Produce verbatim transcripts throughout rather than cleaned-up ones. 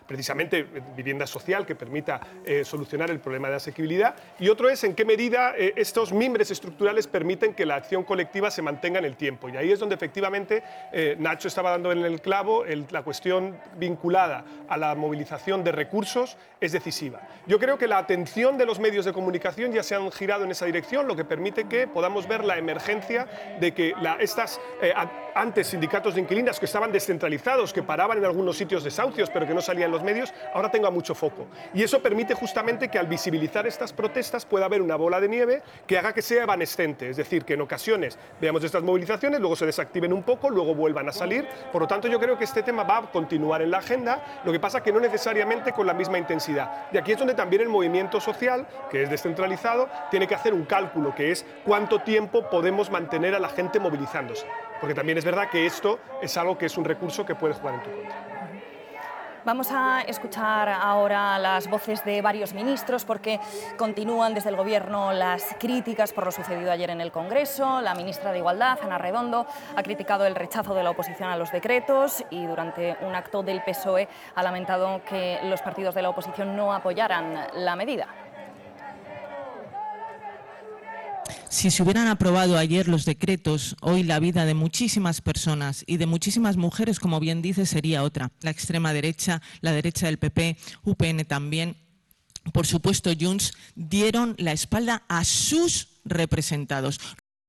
precisamente vivienda social que permita eh, solucionar el problema de asequibilidad, y otro es en qué medida eh, estos mimbres estructurales permiten que la acción colectiva se mantenga en el tiempo. Y ahí es donde efectivamente eh, Nacho estaba dando en el clavo, el, la cuestión vinculada a la movilización de recursos es decisiva. Yo creo que la atención de los medios de comunicación ya se han girado en esa dirección, lo que permite que podamos ver la emergencia de que la, estas eh, antes sindicatos de inquilinas que estaban descentralizados, que paraban en algunos sitios desahucios pero que no salían en los medios, ahora tenga mucho foco. Y eso permite justamente que al visibilizar estas protestas pueda haber una bola de nieve que haga que sea evanescente, es decir, que en ocasiones veamos estas movilizaciones, luego se desactiven un poco, luego vuelvan a salir. Por lo tanto, yo creo que este tema va a continuar en la agenda, lo que pasa que no necesariamente con la misma intensidad. Y aquí es donde también el movimiento social, que es descentralizado, tiene que hacer un cálculo, que es cuánto tiempo podemos mantener a la gente movilizándose. Porque también es verdad que esto es algo que es un recurso que puede jugar en tu contra. Vamos a escuchar ahora las voces de varios ministros porque continúan desde el Gobierno las críticas por lo sucedido ayer en el Congreso. La ministra de Igualdad, Ana Redondo, ha criticado el rechazo de la oposición a los decretos y durante un acto del P S O E ha lamentado que los partidos de la oposición no apoyaran la medida. Si se hubieran aprobado ayer los decretos, hoy la vida de muchísimas personas y de muchísimas mujeres, como bien dice, sería otra. La extrema derecha, la derecha del P P, U P N también, por supuesto Junts, dieron la espalda a sus representados.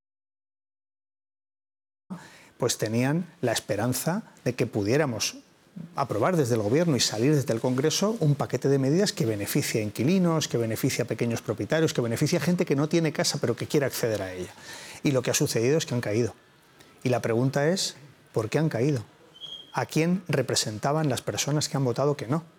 Pues tenían la esperanza de que pudiéramos aprobar desde el Gobierno y salir desde el Congreso un paquete de medidas que beneficie a inquilinos, que beneficie a pequeños propietarios, que beneficie a gente que no tiene casa pero que quiere acceder a ella. Y lo que ha sucedido es que han caído. Y la pregunta es, ¿por qué han caído? ¿A quién representaban las personas que han votado que no?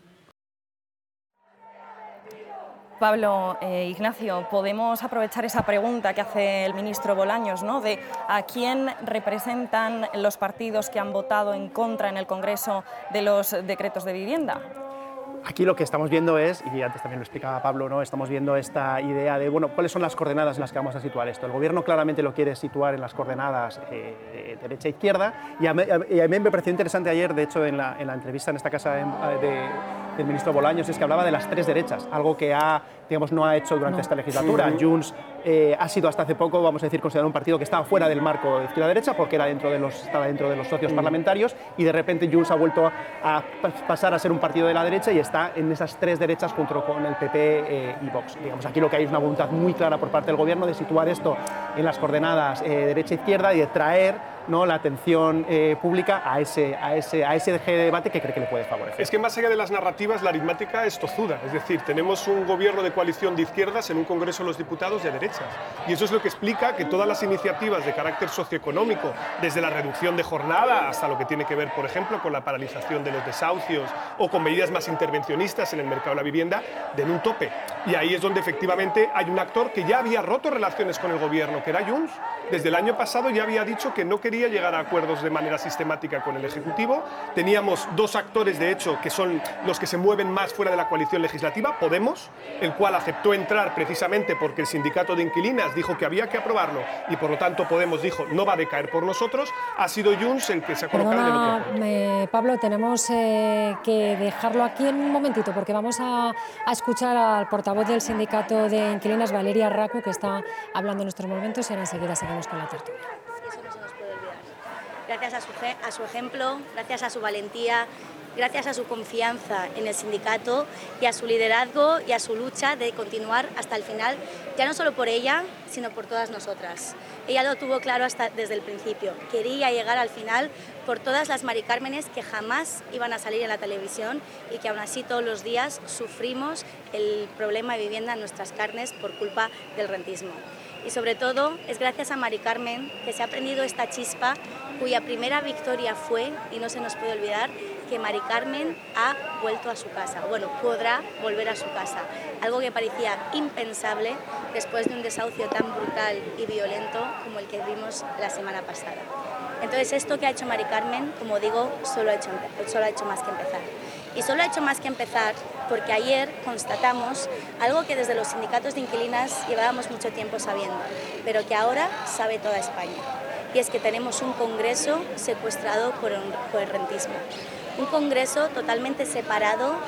Pablo, eh, Ignacio, podemos aprovechar esa pregunta que hace el ministro Bolaños, ¿no?, de a quién representan los partidos que han votado en contra en el Congreso de los decretos de vivienda. Aquí lo que estamos viendo es, y antes también lo explicaba Pablo, ¿no?, estamos viendo esta idea de, bueno, ¿cuáles son las coordenadas en las que vamos a situar esto? El Gobierno claramente lo quiere situar en las coordenadas eh, derecha-izquierda, y, y a mí me pareció interesante ayer, de hecho, en la, en la entrevista en esta casa de, de, del ministro Bolaños, es que hablaba de las tres derechas, algo que ha, digamos, no ha hecho durante no. esta legislatura. Junts eh, ha sido hasta hace poco, vamos a decir, considerado un partido que estaba fuera del marco de izquierda-derecha, porque era dentro de los, estaba dentro de los socios mm. parlamentarios, y de repente Junts ha vuelto a, a pasar a ser un partido de la derecha y está en esas tres derechas junto con el P P eh, y Vox. Digamos, aquí lo que hay es una voluntad muy clara por parte del Gobierno de situar esto en las coordenadas eh, derecha-izquierda y de traer, ¿no?, la atención eh, pública a ese, a, ese, a ese debate que cree que le puede favorecer. Es que más allá de las narrativas, la aritmética es tozuda. Es decir, tenemos un gobierno de coalición de izquierdas en un Congreso de los Diputados de derechas. Y eso es lo que explica que todas las iniciativas de carácter socioeconómico, desde la reducción de jornada hasta lo que tiene que ver, por ejemplo, con la paralización de los desahucios o con medidas más intervencionistas en el mercado de la vivienda, den un tope. Y ahí es donde efectivamente hay un actor que ya había roto relaciones con el Gobierno, que era Junts. Desde el año pasado ya había dicho que no quería llegar a acuerdos de manera sistemática con el Ejecutivo. Teníamos dos actores, de hecho, que son los que se mueven más fuera de la coalición legislativa, Podemos, el cual aceptó entrar precisamente porque el sindicato de inquilinas dijo que había que aprobarlo y por lo tanto Podemos dijo no va a decaer por nosotros. Ha sido Junts el que se ha colocado Perdona, en el otro punto. Eh, Pablo, tenemos eh, que dejarlo aquí en un momentito porque vamos a, a escuchar al portavoz del sindicato de inquilinas, Valeria Racu, que está hablando en estos momentos, y ahora enseguida seguimos con la tertulia. Eso no se nos puede olvidar. Gracias a su, a su ejemplo, gracias a su valentía, gracias a su confianza en el sindicato y a su liderazgo y a su lucha de continuar hasta el final, ya no solo por ella, sino por todas nosotras. Ella lo tuvo claro hasta desde el principio, quería llegar al final por todas las Mari Cármenes que jamás iban a salir en la televisión y que aún así todos los días sufrimos el problema de vivienda en nuestras carnes por culpa del rentismo. Y sobre todo es gracias a Mari Carmen que se ha prendido esta chispa cuya primera victoria fue, y no se nos puede olvidar, que Mari Carmen ha vuelto a su casa, bueno, podrá volver a su casa, algo que parecía impensable después de un desahucio tan brutal y violento como el que vimos la semana pasada. Entonces esto que ha hecho Mari Carmen, como digo, solo ha hecho, solo ha hecho más que empezar. Y solo ha hecho más que empezar porque ayer constatamos algo que desde los sindicatos de inquilinas llevábamos mucho tiempo sabiendo, pero que ahora sabe toda España. Y es que tenemos un Congreso secuestrado por, un, por el rentismo. Un Congreso totalmente separado